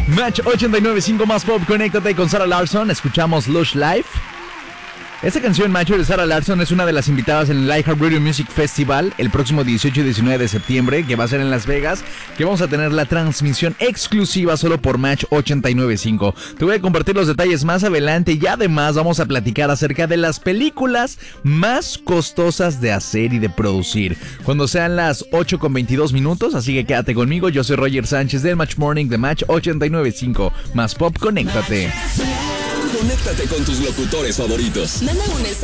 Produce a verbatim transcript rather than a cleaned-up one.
Match ochenta y nueve punto cinco más pop, conéctate con Sarah Larsson. Escuchamos Lush Life. Esta canción, Macho, de Sarah Larsson es una de las invitadas en el iHeartRadio Music Festival el próximo dieciocho y diecinueve de septiembre, que va a ser en Las Vegas, que vamos a tener la transmisión exclusiva solo por Match ochenta y nueve punto cinco. Te voy a compartir los detalles más adelante y además vamos a platicar acerca de las películas más costosas de hacer y de producir cuando sean las ocho con veintidós minutos, así que quédate conmigo. Yo soy Roger Sánchez del Match Morning de Match ochenta y nueve punto cinco. Más pop, conéctate. Conéctate con tus locutores favoritos. Manda un